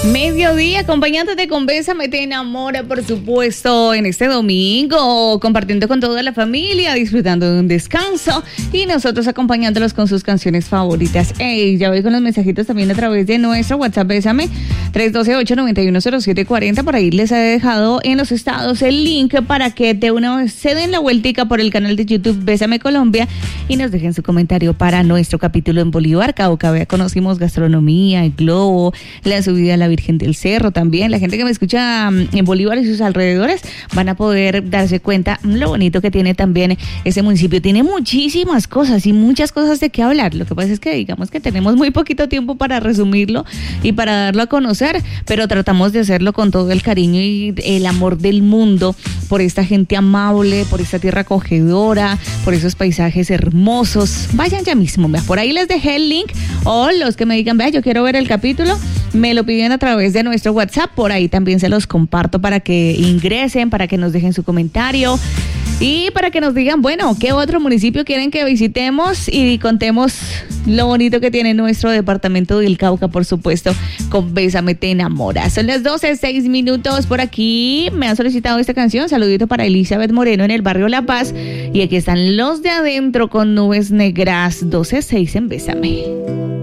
Mediodía, acompañándote con Bésame Te Enamora, por supuesto, en este domingo, compartiendo con toda la familia, disfrutando de un descanso y nosotros acompañándolos con sus canciones favoritas. Ey, ya voy con los mensajitos también a través de nuestro WhatsApp Bésame, 312-891-0740. Por ahí les he dejado en los estados el link para que de una vez se den la vueltica por el canal de YouTube Bésame Colombia y nos dejen su comentario para nuestro capítulo en Bolívar, Cauca. Ya conocimos gastronomía, el globo, la subida a la Virgen del Cerro también. La gente que me escucha en Bolívar y sus alrededores van a poder darse cuenta lo bonito que tiene también ese municipio. Tiene muchísimas cosas y muchas cosas de qué hablar. Lo que pasa es que digamos que tenemos muy poquito tiempo para resumirlo y para darlo a conocer, pero tratamos de hacerlo con todo el cariño y el amor del mundo por esta gente amable, por esta tierra acogedora, por esos paisajes hermosos. Vayan ya mismo, vea, por ahí les dejé el link, o los que me digan, vea, yo quiero ver el capítulo, me lo piden a través de nuestro WhatsApp, por ahí también se los comparto para que ingresen, para que nos dejen su comentario y para que nos digan, bueno, qué otro municipio quieren que visitemos y contemos lo bonito que tiene nuestro departamento del Cauca, por supuesto, con Bésame Te Enamora. Son las 12:06 por aquí. Me han solicitado esta canción. Saludito para Elizabeth Moreno en el barrio La Paz. Y aquí están Los de Adentro con Nubes Negras. 12:06 en Bésame.